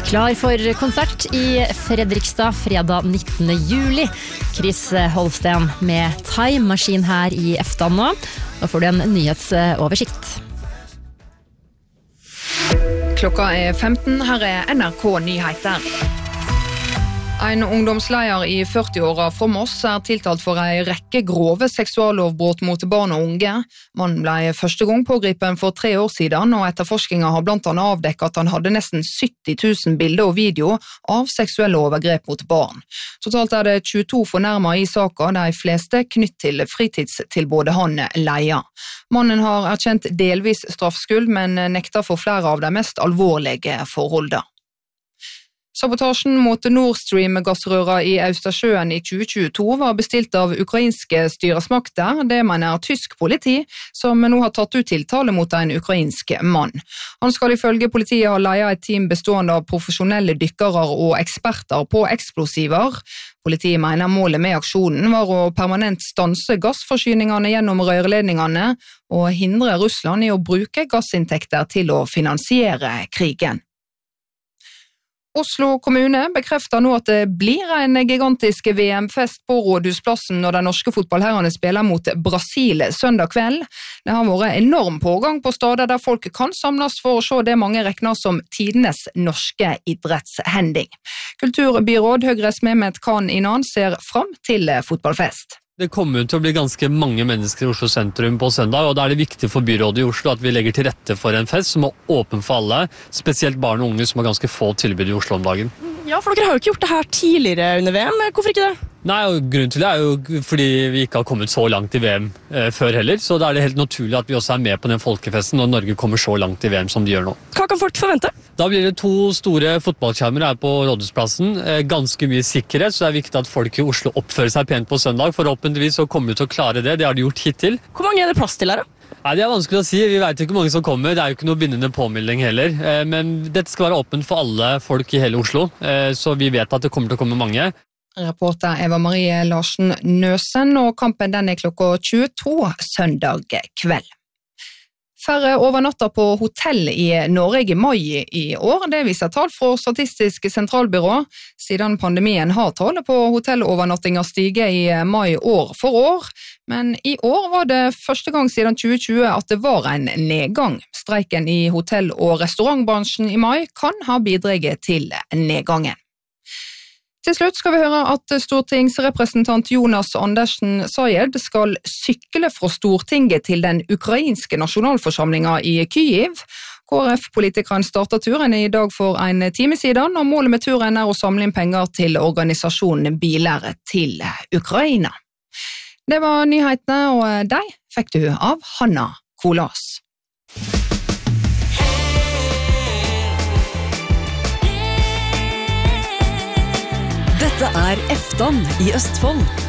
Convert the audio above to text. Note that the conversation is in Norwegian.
Klar for konsert i Fredrikstad fredag 19. juli. Chris Holsten med Time Machine her i Eftan nå. Da får du en nyhetsoversikt. Klokka 15, her NRK Nyheter. En ungdomsleier i 40-åra fra Moss tiltalt for en rekke grove seksuallovbrott mot barn og unge. Mannen ble første gang pågripen for 3 år siden, og etterforskningen har blant annet avdekket at han hadde nesten 70 000 bilder og video av seksuelle overgrep mot barn. Totalt det 22 fornærmet i saken, de fleste knytt til fritidstilbudet han leier. Mannen har erkjent delvis straffskyld, men nekter for flere av de mest alvorlige forholdene. Sabotasjen mot Nord Stream-gassrøra i Austersjøen i 2022 var bestilt av ukrainske styresmakter. Det mener tysk politi, som nå har tatt ut tiltale mot en ukrainsk mann. Han skal ifølge politiet ha ledet et team bestående av profesjonelle dykkere og eksperter på eksplosiver. Politiet mener målet med aksjonen var å permanent stanse gassforsyningene gjennom rørledningene og hindre Russland i å bruke gassinntekter til å finansiere krigen. Oslo kommune bekrefter nå at det blir en gigantisk VM-fest på Rådhusplassen når de norske fotballherrene spiller mot Brasil søndag kveld. Det har vært enorm pågang på steder der folk kan samles for å se det mange regner som tidenes norske idrettshending. Kulturbyråd Høyres Mehmet Khan Inan ser fram til fotballfest. Det kommer til å bli ganske mange mennesker i Oslo sentrum på søndag, og da det viktig for byrådet i Oslo at vi legger til rette for en fest som er åpen for alle, spesielt barn og unge som har ganske få tilbud i Oslo om dagen. Ja, for dere har jo ikke gjort det her tidligere under VM. Hvorfor ikke det? Nei, og grunnen til det jo fordi vi ikke har kommet så langt i VM før heller, så da det helt naturlig at vi også med på den folkefesten når Norge kommer så langt i VM som de gjør nå. Hva kan folk forvente? Da blir det 2 store fotballskjermer her på Rådhusplassen, ganske mye sikkerhet, så det viktig at folk i Oslo oppfører seg pent på søndag. Forhåpentligvis så kommer vi til å klare det har de gjort hittil. Hvor mange det plass til her da? Nei, det vanskelig å si. Vi vet jo ikke hvor mange som kommer. Det jo ikke noe bindende påmelding heller. Men dette skal være åpent for alle folk i hele Oslo, så vi vet at det kommer til å komme mange. Reporter Eva Marie Larsen Nøsen, og kampen den klokka 22 søndag kveld. Færre overnatter på hotell i Norge i mai i år, det viser tall fra Statistisk sentralbyrå. Siden pandemien har tallet på hotellovernattinger stiget i mai år for år, men i år var det første gang siden 2020 at det var en nedgang. Streiken i hotell- og restaurantbransjen i mai kan ha bidraget til nedgangen. Til slutt skal vi høre at stortingsrepresentant Jonas Andersen Sayed skal sykle fra Stortinget til den ukrainske nasjonalforsamlingen i Kyiv. KrF-politikeren startet turen i dag for en time siden, og målet med turen å samle inn penger til organisasjonen Biler til Ukraina. Det var nyhetene, og de fikk du av Hanna Kolas. Dette Eftan i Østfold.